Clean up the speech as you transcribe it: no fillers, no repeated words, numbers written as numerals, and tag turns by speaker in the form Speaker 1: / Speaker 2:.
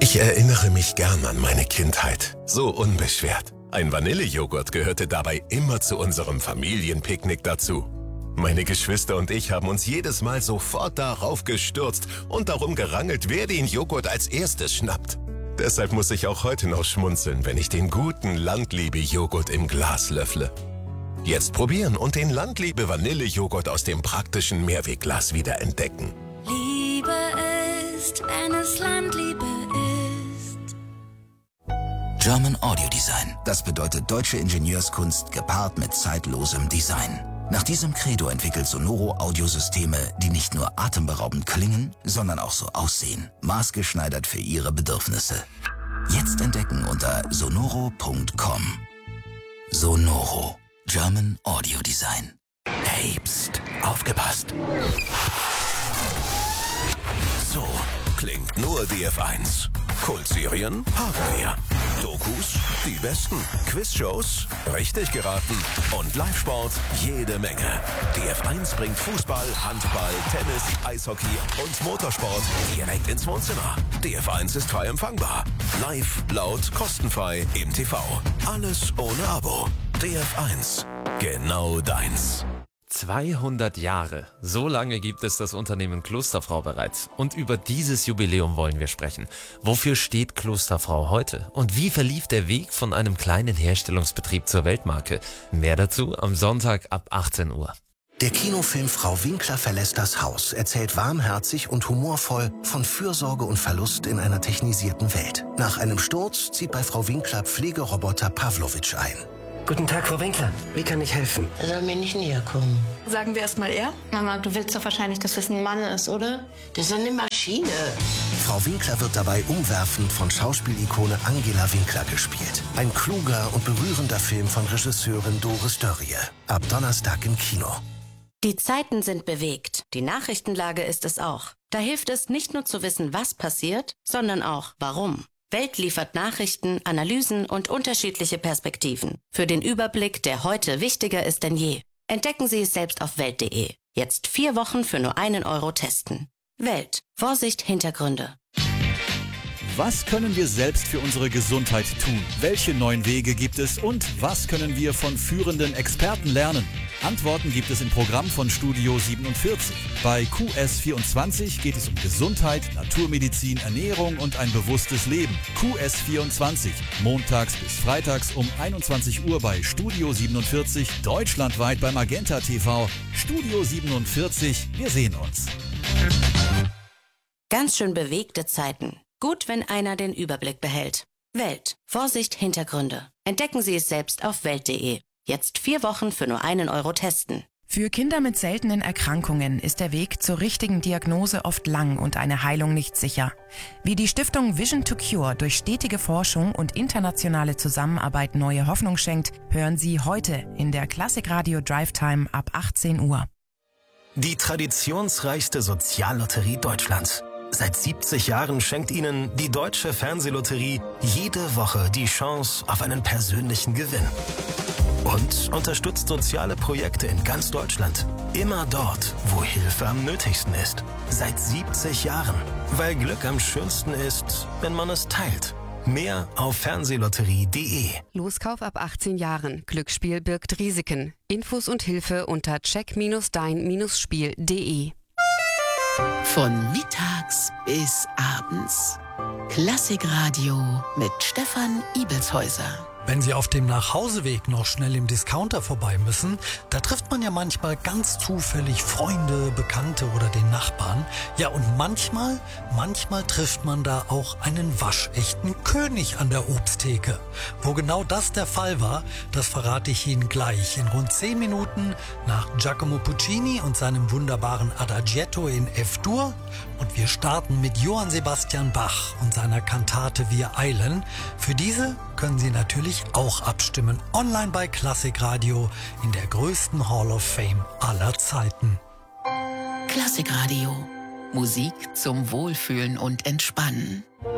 Speaker 1: Ich erinnere mich gern an meine Kindheit. So unbeschwert. Ein Vanillejoghurt gehörte dabei immer zu unserem Familienpicknick dazu. Meine Geschwister und ich haben uns jedes Mal sofort darauf gestürzt und darum gerangelt, wer den Joghurt als erstes schnappt. Deshalb muss ich auch heute noch schmunzeln, wenn ich den guten Landliebe-Joghurt im Glas löffle. Jetzt probieren und den Landliebe-Vanillejoghurt aus dem praktischen Mehrwegglas wieder entdecken.
Speaker 2: Liebe ist, wenn es Landliebe ist.
Speaker 3: German Audio Design. Das bedeutet deutsche Ingenieurskunst gepaart mit zeitlosem Design. Nach diesem Credo entwickelt Sonoro Audiosysteme, die nicht nur atemberaubend klingen, sondern auch so aussehen. Maßgeschneidert für Ihre Bedürfnisse. Jetzt entdecken unter sonoro.com. Sonoro. German Audio Design. Hey, pst, aufgepasst.
Speaker 1: So klingt nur DF1. Kultserien haben wir. Dokus, die besten. Quizshows, richtig geraten. Und Live-Sport, jede Menge. DF1 bringt Fußball, Handball, Tennis, Eishockey und Motorsport direkt ins Wohnzimmer. DF1 ist frei empfangbar. Live, laut, kostenfrei im TV. Alles ohne Abo. DF1. Genau deins.
Speaker 4: 200 Jahre. So lange gibt es das Unternehmen Klosterfrau bereits. Und über dieses Jubiläum wollen wir sprechen. Wofür steht Klosterfrau heute? Und wie verlief der Weg von einem kleinen Herstellungsbetrieb zur Weltmarke? Mehr dazu am Sonntag ab 18 Uhr.
Speaker 5: Der Kinofilm Frau Winkler verlässt das Haus erzählt warmherzig und humorvoll von Fürsorge und Verlust in einer technisierten Welt. Nach einem Sturz zieht bei Frau Winkler Pflegeroboter Pavlovic ein.
Speaker 6: Guten Tag, Frau Winkler. Wie kann ich helfen?
Speaker 7: Er soll mir nicht näher kommen.
Speaker 8: Sagen wir erst mal er?
Speaker 9: Mama, du willst doch wahrscheinlich, dass das ein Mann ist, oder?
Speaker 7: Das ist eine Maschine.
Speaker 5: Frau Winkler wird dabei umwerfend von Schauspielikone Angela Winkler gespielt. Ein kluger und berührender Film von Regisseurin Doris Dörrie. Ab Donnerstag im Kino.
Speaker 10: Die Zeiten sind bewegt. Die Nachrichtenlage ist es auch. Da hilft es nicht nur zu wissen, was passiert, sondern auch, warum. Welt liefert Nachrichten, Analysen und unterschiedliche Perspektiven. Für den Überblick, der heute wichtiger ist denn je. Entdecken Sie es selbst auf Welt.de. Jetzt 4 Wochen für nur €1 testen. Welt. Vorsicht, Hintergründe.
Speaker 11: Was können wir selbst für unsere Gesundheit tun? Welche neuen Wege gibt es und was können wir von führenden Experten lernen? Antworten gibt es im Programm von Studio 47. Bei QS24 geht es um Gesundheit, Naturmedizin, Ernährung und ein bewusstes Leben. QS24, montags bis freitags um 21 Uhr bei Studio 47, deutschlandweit bei Magenta TV. Studio 47, wir sehen uns.
Speaker 10: Ganz schön bewegte Zeiten. Gut, wenn einer den Überblick behält. Welt. Vorsicht, Hintergründe. Entdecken Sie es selbst auf Welt.de. Jetzt 4 Wochen für nur €1 testen.
Speaker 12: Für Kinder mit seltenen Erkrankungen ist der Weg zur richtigen Diagnose oft lang und eine Heilung nicht sicher. Wie die Stiftung Vision to Cure durch stetige Forschung und internationale Zusammenarbeit neue Hoffnung schenkt, hören Sie heute in der Klassikradio Drive Time ab 18 Uhr.
Speaker 5: Die traditionsreichste Soziallotterie Deutschlands. Seit 70 Jahren schenkt Ihnen die Deutsche Fernsehlotterie jede Woche die Chance auf einen persönlichen Gewinn. Und unterstützt soziale Projekte in ganz Deutschland. Immer dort, wo Hilfe am nötigsten ist. Seit 70 Jahren. Weil Glück am schönsten ist, wenn man es teilt. Mehr auf fernsehlotterie.de.
Speaker 13: Loskauf ab 18 Jahren. Glücksspiel birgt Risiken. Infos und Hilfe unter check-dein-spiel.de.
Speaker 14: Von mittags bis abends. Klassikradio mit Stefan Ibelshäuser.
Speaker 15: Wenn Sie auf dem Nachhauseweg noch schnell im Discounter vorbei müssen, da trifft man ja manchmal ganz zufällig Freunde, Bekannte oder den Nachbarn. Ja, und manchmal trifft man da auch einen waschechten König an der Obsttheke. Wo genau das der Fall war, das verrate ich Ihnen gleich in rund 10 Minuten nach Giacomo Puccini und seinem wunderbaren Adagietto in F-Dur. Und wir starten mit Johann Sebastian Bach und seiner Kantate Wir eilen. Für diese können Sie natürlich auch abstimmen. Online bei Klassikradio in der größten Hall of Fame aller Zeiten.
Speaker 14: Klassikradio. Musik zum Wohlfühlen und Entspannen.